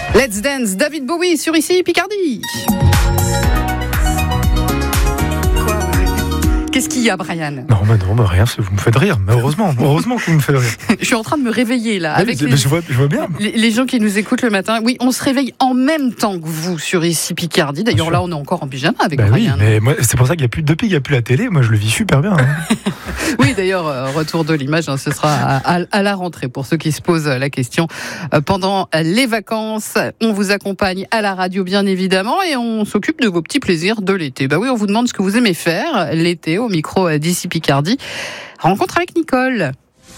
Let's Dance, David Bowie sur ici Picardie. Qu'est-ce qu'il y a, Brian ? Non, rien, vous me faites rire. Mais heureusement que vous me faites rire. Je suis en train de me réveiller là. Oui, je vois bien. Les gens qui nous écoutent le matin, oui, on se réveille en même temps que vous sur ici Picardie. D'ailleurs, là, on est encore en pyjama avec Brian. Oui, mais moi, c'est pour ça qu'il y a plus, depuis qu'il n'y a plus la télé, moi je le vis super bien. Oui, d'ailleurs, retour de l'image, ce sera à la rentrée pour ceux qui se posent la question. Pendant les vacances, on vous accompagne à la radio, bien évidemment, et on s'occupe de vos petits plaisirs de l'été. Bah oui, on vous demande ce que vous aimez faire l'été au micro d'ici Picardie. Rencontre avec Nicole.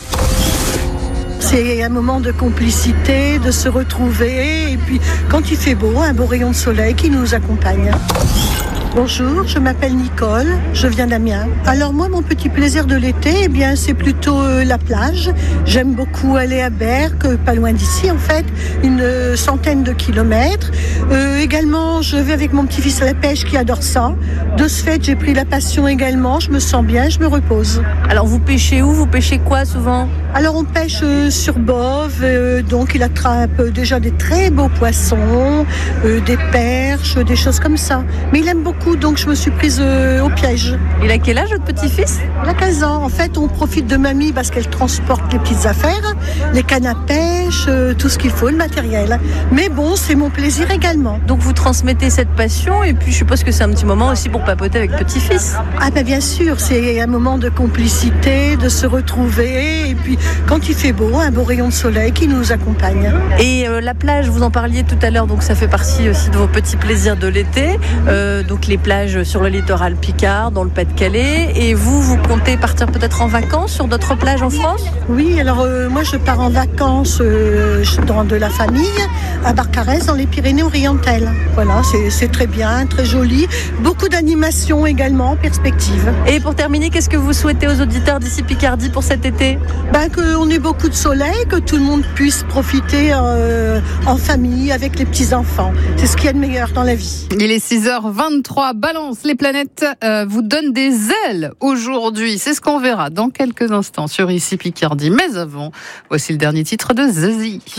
C'est un moment de complicité, de se retrouver, et puis quand il fait beau, un beau rayon de soleil qui nous accompagne. Bonjour, je m'appelle Nicole, je viens d'Amiens. Alors moi, mon petit plaisir de l'été, c'est plutôt la plage. J'aime beaucoup aller à Berck, pas loin d'ici en fait, une centaine de kilomètres. Également, je vais avec mon petit-fils à la pêche qui adore ça. De ce fait, j'ai pris la passion également, je me sens bien, je me repose. Alors vous pêchez où ? Vous pêchez quoi souvent ? Alors on pêche sur Bove, donc il attrape déjà des très beaux poissons, des perches, des choses comme ça. Mais il aime beaucoup, donc je me suis prise au piège. Il a quel âge votre petit-fils ? Il a 15 ans. En fait, on profite de mamie parce qu'elle transporte les petites affaires, les cannes à pêche, tout ce qu'il faut, le matériel. Mais bon, c'est mon plaisir également. Donc vous transmettez cette passion et puis je suppose que c'est un petit moment aussi pour papoter avec petit-fils. Ah ben bien sûr, c'est un moment de complicité, de se retrouver et puis quand il fait beau, un beau rayon de soleil qui nous accompagne. Et la plage, vous en parliez tout à l'heure, donc ça fait partie aussi de vos petits plaisirs de l'été. Donc les plages sur le littoral Picard, dans le Pas-de-Calais. Et vous comptez partir peut-être en vacances sur d'autres plages en France ? Oui, alors moi je pars en vacances dans de la famille à Barcarès dans les Pyrénées-Orientales. Voilà, c'est très bien, très joli. Beaucoup d'animations également en perspective. Et pour terminer, qu'est-ce que vous souhaitez aux auditeurs d'ici Picardie pour cet été ? Qu'on ait beaucoup de soleil, que tout le monde puisse profiter en famille avec les petits-enfants. C'est ce qu'il y a de meilleur dans la vie. Il est 6h23, Balance les planètes vous donne des ailes aujourd'hui. C'est ce qu'on verra dans quelques instants sur ici Picardie. Mais avant, voici le dernier titre de Zazie.